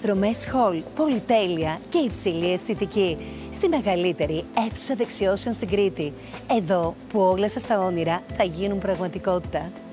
Διαδρομές Hall, πολυτέλεια και υψηλή αισθητική. Στη μεγαλύτερη αίθουσα δεξιώσεων στην Κρήτη. Εδώ που όλα σας τα όνειρα θα γίνουν πραγματικότητα.